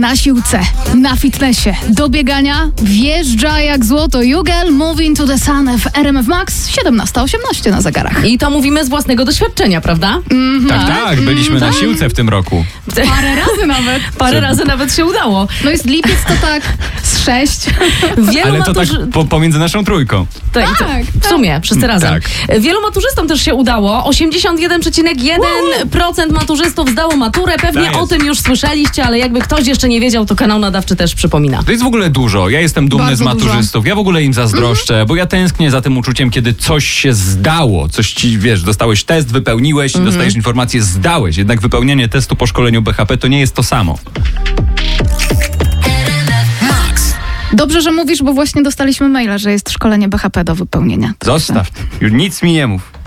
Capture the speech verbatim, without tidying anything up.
na siłce, na fitnessie, do biegania, wjeżdża jak złoto. You Girl, Moving to the Sun w R M F Max, siedemnasta osiemnaście na zegarach. I to mówimy z własnego doświadczenia, prawda? Mm-hmm. Tak, tak, byliśmy mm, na tak. siłce w tym roku. Parę razy nawet. Parę razy nawet się udało. No jest lipiec to tak z sześć. Wielu Ale to tak maturzy- po, pomiędzy naszą trójką. Tak, to, Tak, w sumie, wszyscy razem. Tak. Wielu maturzystom też się udało. osiemdziesiąt jeden przecinek jeden procent maturzystów zdało maturę. Pewnie Tak o jest. tym już słyszeliście, ale jakby ktoś jeszcze nie wiedział, to kanał nadawczy też przypomina. To jest w ogóle dużo. Ja jestem dumny Bardzo z maturzystów. Ja w ogóle im zazdroszczę, Mhm. bo ja tęsknię za tym uczuciem, kiedy coś się zdało. Coś ci, wiesz, dostałeś test, wypełniłeś Mhm. i dostajesz informację, zdałeś. Jednak wypełnienie testu po szkoleniu B H P to nie jest to samo. Dobrze, że mówisz, bo właśnie dostaliśmy maila, że jest szkolenie B H P do wypełnienia. Zostaw. Już nic mi nie mów.